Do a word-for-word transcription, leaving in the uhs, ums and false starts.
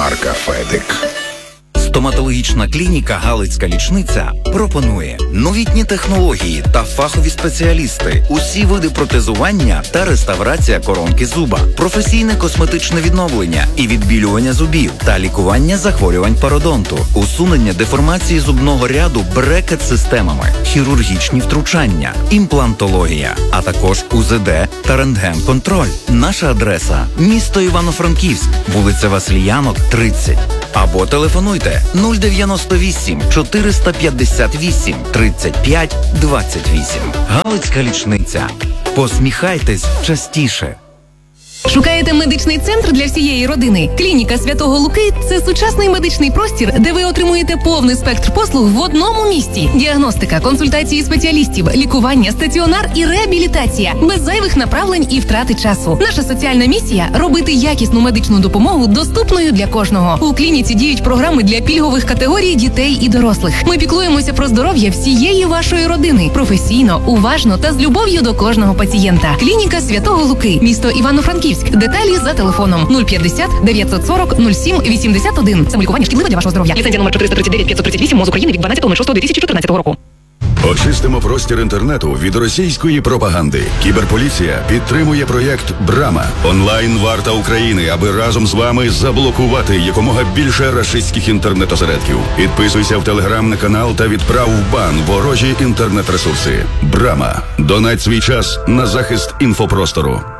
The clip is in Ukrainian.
Марка Федик. Стоматологічна клініка «Галицька лічниця» пропонує новітні технології та фахові спеціалісти, усі види протезування та реставрація коронки зуба, професійне косметичне відновлення і відбілювання зубів та лікування захворювань пародонту, усунення деформації зубного ряду брекет-системами, хірургічні втручання, імплантологія, а також у зет де та рентген-контроль. Наша адреса – місто Івано-Франківськ, вулиця Васильянок, тридцять. Або телефонуйте нуль дев'яносто вісім чотириста п'ятдесят вісім тридцять п'ять двадцять вісім. Галицька лічниця. Посміхайтесь частіше. Шукаєте медичний центр для всієї родини? Клініка Святого Луки – це сучасний медичний простір, де ви отримуєте повний спектр послуг в одному місці. Діагностика, консультації спеціалістів, лікування, стаціонар і реабілітація. Без зайвих направлень і втрати часу. Наша соціальна місія – робити якісну медичну допомогу доступною для кожного. У клініці діють програми для пільгових категорій дітей і дорослих. Ми піклуємося про здоров'я всієї вашої родини. Професійно, уважно та з любов'ю до кожного пацієнта. Клініка Святого Луки. Місто Івано-Франківськ. Деталі за телефоном нуль п'ятдесят дев'ятсот сорок нуль сім вісімдесят один. Самолікування шкідливе для вашого здоров'я. Ліцензія номер чотириста тридцять дев'ять п'ятсот тридцять вісім МОЗ України від дванадцятого шостого дві тисячі чотирнадцятого року. Очистимо простір інтернету від російської пропаганди. Кіберполіція підтримує проєкт «Брама» – онлайн-варта України, аби разом з вами заблокувати якомога більше рашистських інтернет-осередків. Підписуйся в телеграм на канал та відправ в бан ворожі інтернет-ресурси. «Брама» – донать свій час на захист інфопростору.